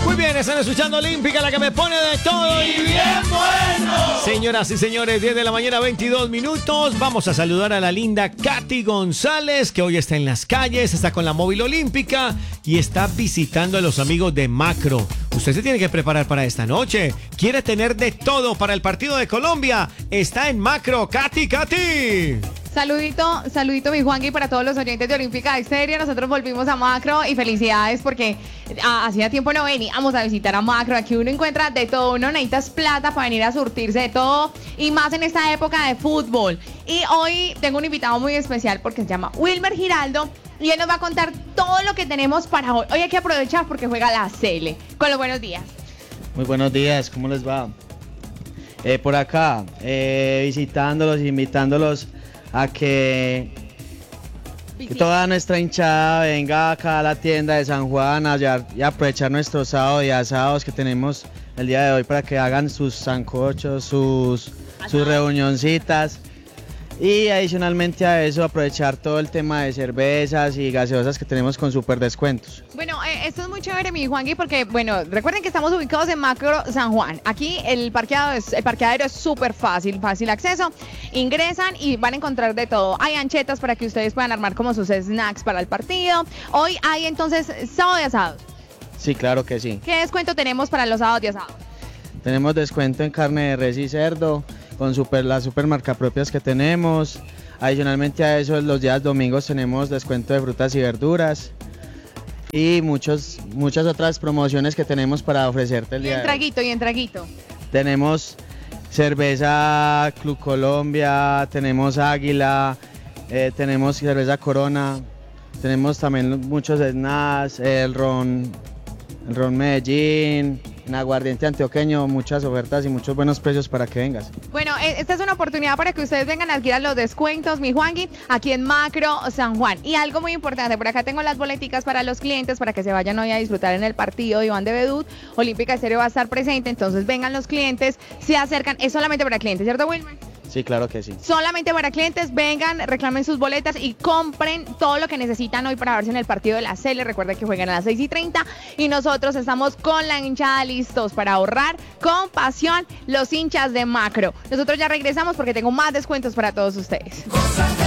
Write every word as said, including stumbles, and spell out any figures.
Muy bien, están escuchando Olímpica, la que me pone de todo y bien bueno. Señoras y señores, diez de la mañana, veintidós minutos. Vamos a saludar a la linda Katy González, que hoy está en las calles, está con la móvil olímpica y está visitando a los amigos de Macro. Usted se tiene que preparar para esta noche. Quiere tener de todo para el partido de Colombia. Está en Macro. Katy, Katy. Saludito, saludito mi Juanqui para todos los oyentes de Olímpica Estéreo. Nosotros volvimos a Macro y felicidades porque ah, hacía tiempo no veníamos a visitar a Macro. Aquí uno encuentra de todo, uno necesita plata para venir a surtirse de todo y más en esta época de fútbol. Y hoy tengo un invitado muy especial porque se llama Wilmer Giraldo y él nos va a contar todo lo que tenemos para hoy. Hoy hay que aprovechar porque juega la C L. Con los buenos días. Muy buenos días, ¿cómo les va? Eh, por acá, eh, visitándolos, invitándolos a que, que toda nuestra hinchada venga acá a la tienda de San Juan a hallar, y aprovechar nuestros sábados y asados que tenemos el día de hoy para que hagan sus sancochos, sus, sus reunioncitas y adicionalmente a eso aprovechar todo el tema de cervezas y gaseosas que tenemos con super descuentos. Bueno, eh, esto es muy chévere, mi Juanqui, porque, bueno, recuerden que estamos ubicados en Macro San Juan. Aquí el parqueado es, el parqueadero es súper fácil, fácil acceso. Ingresan y van a encontrar de todo. Hay anchetas para que ustedes puedan armar como sus snacks para el partido. Hoy hay entonces sábado de asados. Sí, claro que sí. ¿Qué descuento tenemos para los sábados de asados? Tenemos descuento en carne de res y cerdo con super, las super marca propias que tenemos. Adicionalmente a eso, los días domingos tenemos descuento de frutas y verduras y muchos, muchas otras promociones que tenemos para ofrecerte el Y día en traguito, y en traguito. Tenemos cerveza Club Colombia, tenemos Águila, eh, tenemos cerveza Corona, tenemos también muchos snacks, el ron, el ron Medellín, en aguardiente antioqueño, muchas ofertas y muchos buenos precios para que vengas. Bueno, esta es una oportunidad para que ustedes vengan a adquirir los descuentos, mi Juanqui, aquí en Macro San Juan. Y algo muy importante, por acá tengo las boleticas para los clientes para que se vayan hoy a disfrutar en el partido de Iván de Bedut. Olímpica Estéreo va a estar presente, entonces vengan los clientes, se acercan, es solamente para clientes, ¿cierto, Wilmer? Sí, claro que sí. Solamente para clientes, vengan, reclamen sus boletas y compren todo lo que necesitan hoy para verse en el partido de la C L. Recuerden que juegan a las seis y treinta y nosotros estamos con la hinchada listos para ahorrar con pasión los hinchas de Macro. Nosotros ya regresamos porque tengo más descuentos para todos ustedes.